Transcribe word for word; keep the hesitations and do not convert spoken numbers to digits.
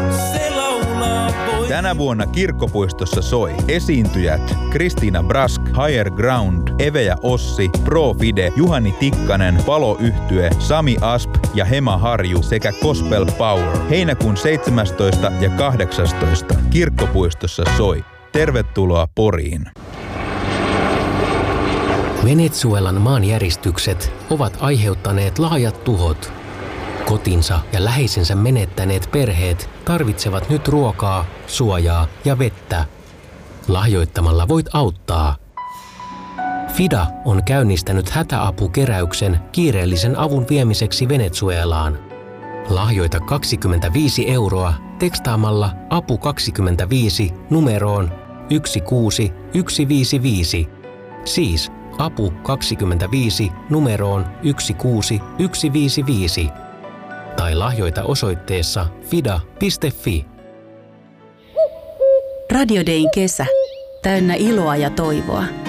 Tänä vuonna Kirkkopuistossa soi esiintyjät Kristiina Brask, Higher Ground, Eve ja Ossi, Pro Fide, Juhani Tikkanen, Palo-yhtye, Sami Asp ja Hema Harju sekä Gospel Power. Heinäkuun seitsemästoista ja kahdeksastoista Kirkkopuistossa soi. Tervetuloa Poriin. Venezuelan maanjäristykset ovat aiheuttaneet laajat tuhot. Kotinsa ja läheisensä menettäneet perheet tarvitsevat nyt ruokaa, suojaa ja vettä. Lahjoittamalla voit auttaa. FIDA on käynnistänyt hätäapukeräyksen kiireellisen avun viemiseksi Venezuelaan. Lahjoita kaksikymmentäviisi euroa tekstaamalla apu kaksikymmentäviisi numeroon yksi kuusi yksi viisi viisi. Siis apu kaksikymmentäviisi numeroon yksi kuusi yksi viisi viisi. Tai lahjoita osoitteessa fida piste fi. Radio Dayn kesä. Täynnä iloa ja toivoa.